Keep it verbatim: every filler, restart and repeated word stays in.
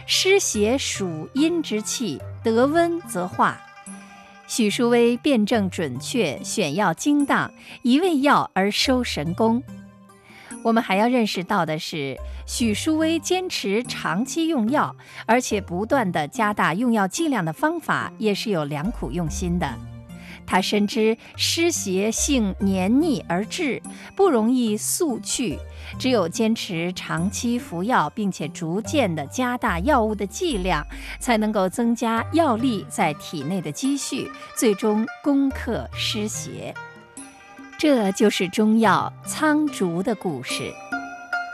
湿邪属阴之气，得温则化。许叔威辨证准确，选药精当，一味药而收神功。我们还要认识到的是，许叔威坚持长期用药，而且不断地加大用药剂量的方法，也是有良苦用心的。他深知湿邪性黏腻而滞，不容易速去，只有坚持长期服药，并且逐渐地加大药物的剂量，才能够增加药力在体内的积蓄，最终攻克湿邪。这就是中药苍术的故事。